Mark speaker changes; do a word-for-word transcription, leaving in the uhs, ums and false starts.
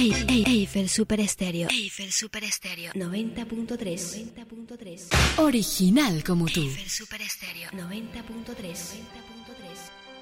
Speaker 1: Eiffel Super Estéreo. Eiffel Super Estéreo noventa punto tres. noventa punto tres.
Speaker 2: Original como tú.
Speaker 1: Eiffel Super Estéreo noventa punto tres. noventa punto tres.